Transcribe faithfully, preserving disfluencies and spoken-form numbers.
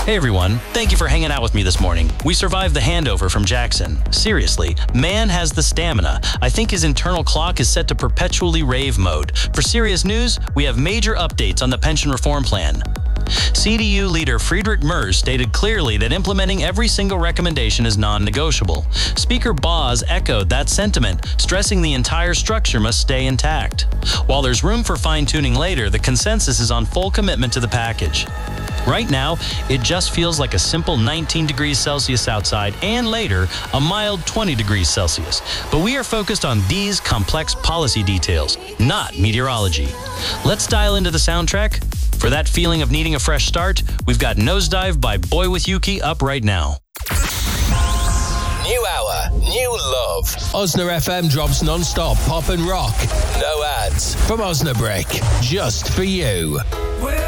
Hey everyone, thank you for hanging out with me this morning. We survived the handover from Jackson. Seriously, man has the stamina. I think his internal clock is set to perpetually rave mode. For serious news, we have major updates on the pension reform plan. C D U leader Friedrich Merz stated clearly that implementing every single recommendation is non-negotiable. Speaker Boz echoed that sentiment, stressing the entire structure must stay intact. While there's room for fine-tuning later, the consensus is on full commitment to the package. Right now, it just feels like a simple nineteen degrees Celsius outside, and later, a mild twenty degrees Celsius. But we are focused on these complex policy details, not meteorology. Let's dial into the soundtrack. For that feeling of needing a fresh start, we've got Nosedive by Boy With Yuki up right now. New hour, new love. Osna F M drops non-stop pop and rock. No ads. From Osnabrück, just for you.